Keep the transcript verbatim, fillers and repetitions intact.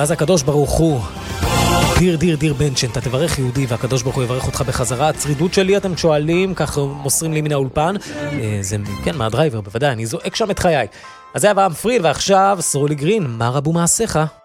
ואז הקדוש ברוך הוא, דיר דיר דיר בנצ'ן, אתה תברך יהודי והקדוש ברוך הוא יברך אותך בחזרה. הצרידות שלי אתם שואלים, כך מוסרים לי מן האולפן. זה, כן, מהדרייבר, בוודאי, אני זועק שם את חיי. אז זה היה אברהם פריד, ועכשיו סרולי גרין, מה רבו מעשיך?